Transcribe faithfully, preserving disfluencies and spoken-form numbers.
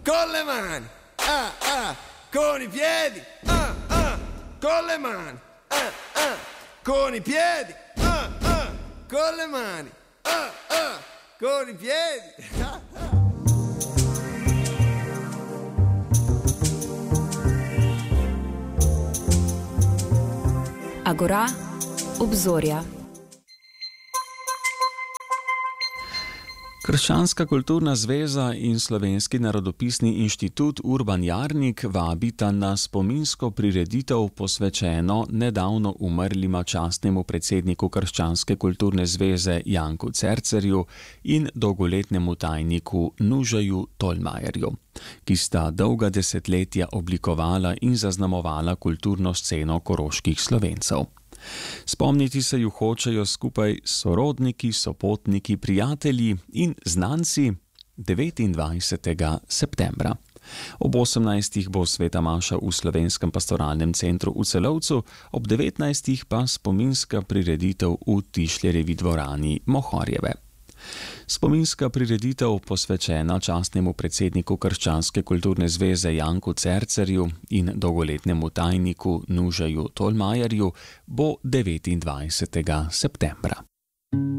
con le mani, ah, ah, con i piedi, ah, ah, con le mani, ah, ah, con i piedi, ah, ah, con le mani, ah, ah, con i piedi. Ah, ah. Agora, obzorja. Krščanska kulturna zveza in Slovenski narodopisni inštitut Urban Jarnik vabita na spominsko prireditev posvečeno nedavno umrlima častnemu predsedniku Krščanske kulturne zveze Janku Cercerju in dolgoletnemu tajniku Nužaju Tolmajerju, ki sta dolga desetletja oblikovala in zaznamovala kulturno sceno koroških Slovencev. Spomniti se ju hočejo skupaj sorodniki, sopotniki, prijatelji in znanci devetindvajsetega septembra. Ob osemnajstih bo sveta maša v Slovenskem pastoralnem centru v Celovcu, ob devetnajstih pa spominska prireditev v Tišljerjevi dvorani Mohorjeve. Spominska prireditev posvečena častnemu predsedniku Krščanske kulturne zveze Janku Cercerju in dolgoletnemu tajniku Nužaju Tolmajerju bo devetindvajsetega septembra.